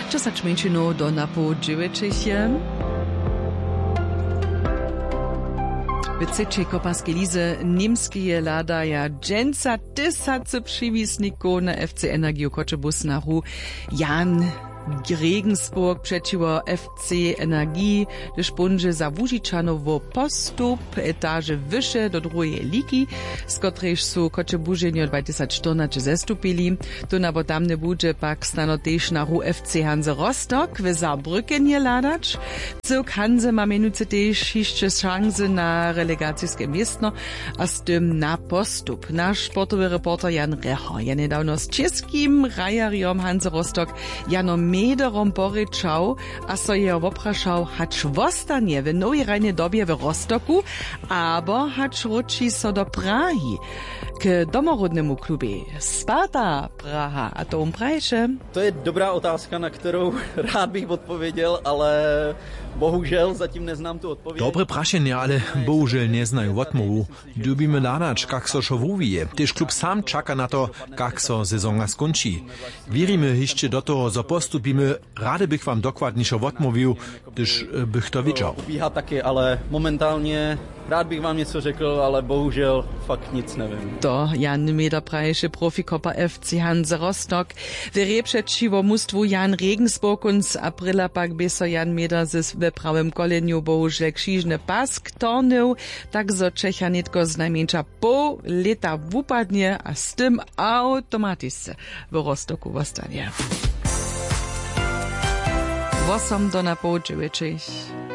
Czasacz męczyno do napodziewiczysie. W trzeciej koparskiej lize niemskie ladaja dżęca tysacy przywisników na FC Energiu Koczebus na ru Jan Regensburg przeciwko FC Energii, gdyż punże za Łużiczanowo postup etaże wyższe do drugiej ligi, z której są Koczebużeni od 2014 zestupili. Tu na potamne budże pak stano też na ru FC Hanse Rostock w Saarbrücken nie ladać. Cyrk Hanse ma mianowicie też jeszcze szanse na relegacyjskie miejsce, a z tym na postup. Nasz sportowy reporter Jan Recher je niedawno z czeskim rajariom Hanse Rostock Janom Mederom poryczał, a so je opraszał, hacz wostanie w nowej rajnej dobie w Rostocku, abo hacz ruči so do Prahi k domorodnemu klubie Sparta Praha. A to umprajše? To je dobrá otázka, na kterou rád bych odpověděl, ale bohužel zatím neznám tu odpověď. Dobre prašenie, ale bohužel neznajú odmovu. Dubíme ladač, kak so šo vuvije. Tež klub sám čaka na to, kak so sezóna skončí. Vierime ešte do toho, zo postupíme. Rade bych vám dokładniejšo odmluvil, když bych to viděl. Ubíhá taky, ale momentálně rád bych vám něco řekl, ale bohužel fakt nic nevím. To Jan Mederprajše, profikopa FC Hanse Rostock. W reprzeciwo mustwu Jan Regensburg und z aprila pak beso Jan Meder w prawym koleniu bohužel krzyżny pask tornył, tak zo Čecha nitko z najmniejsza pół leta wupadnie, a z tym automatycznie w Rostocku zostanie. 8 do napołudź.